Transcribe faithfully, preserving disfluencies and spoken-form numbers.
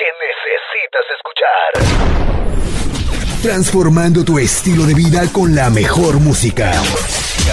que necesitas escuchar. Transformando tu estilo de vida con la mejor música.